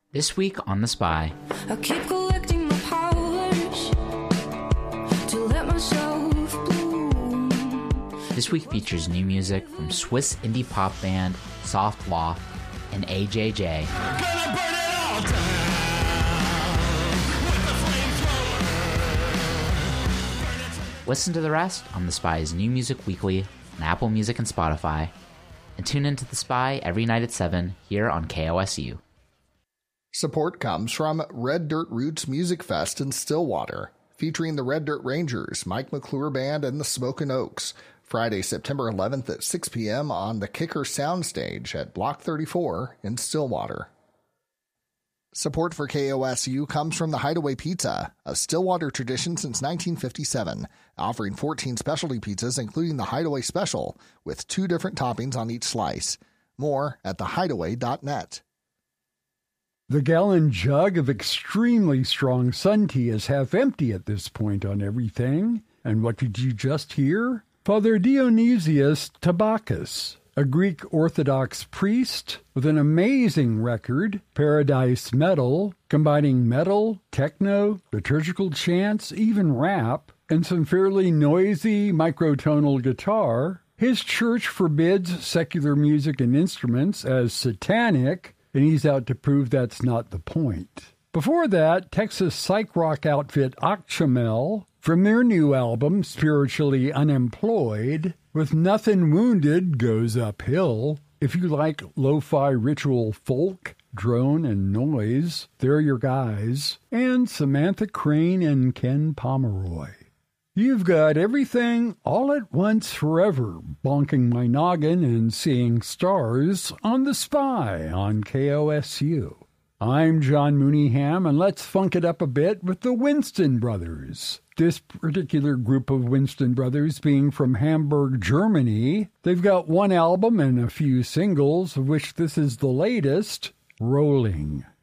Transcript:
This week on The Spy. I keep collecting my powers to let myself bloom. This week features new music from Swiss indie pop band Soft Loft and AJJ. Gonna burn it all down with the flamethrower. Listen to the rest on The Spy's New Music Weekly on Apple Music and Spotify. And tune into The Spy every night at 7 here on KOSU. Support comes from Red Dirt Roots Music Fest in Stillwater, featuring the Red Dirt Rangers, Mike McClure Band, and the Smokin' Oaks. Friday, September 11th at 6 p.m. on the Kicker Soundstage at Block 34 in Stillwater. Support for KOSU comes from the Hideaway Pizza, a Stillwater tradition since 1957, offering 14 specialty pizzas including the Hideaway Special, with 2 different toppings on each slice. More at thehideaway.net. The gallon jug of extremely strong sun tea is half empty at this point on everything. And what did you just hear? Father Dionysius Tabakis, a Greek Orthodox priest with an amazing record, Paradise Metal, combining metal, techno, liturgical chants, even rap, and some fairly noisy microtonal guitar. His church forbids secular music and instruments as satanic, and he's out to prove that's not the point. Before that, Texas psych rock outfit Akchamel, from their new album, Spiritually Unemployed, with Nothing Wounded Goes Uphill. If you like lo-fi ritual folk, drone, and noise, they're your guys. And Samantha Crane and Ken Pomeroy. You've got everything all at once forever, bonking my noggin and seeing stars on The Spy on KOSU. I'm John Mooneyham, and let's funk it up a bit with the Winston Brothers. This particular group of Winston Brothers being from Hamburg, Germany. They've got one album and a few singles, of which this is the latest, Rolling.